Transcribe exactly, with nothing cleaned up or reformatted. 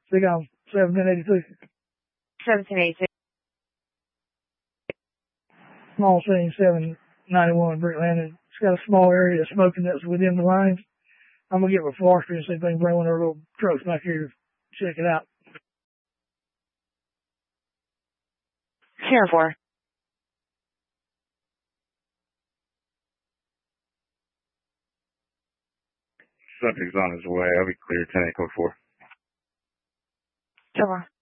Big on seventeen eighty-two. seventeen eighty-two. Small scene seven ninety-one Brick Landing. It's got a small area of smoking that's within the lines. I'm gonna get with forestry and see if they can bring one of their little trucks back here to check it out. Sierra four. Subject's on his way. I'll be clear, ten eight code four. Sierra four.